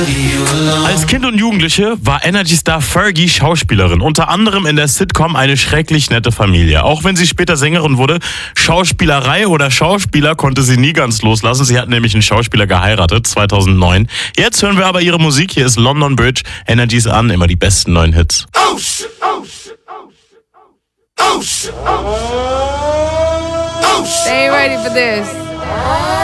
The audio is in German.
Als Kind und Jugendliche war Energy-Star Fergie Schauspielerin, unter anderem in der Sitcom Eine schrecklich nette Familie. Auch wenn sie später Sängerin wurde, Schauspielerei oder Schauspieler konnte sie nie ganz loslassen. Sie hat nämlich einen Schauspieler geheiratet, 2009. Jetzt hören wir aber ihre Musik. Hier ist London Bridge, Energy's an, immer die besten neuen Hits. Oh shit, oh shit, oh shit, oh shit, oh shit, oh shit. They ain't ready for this.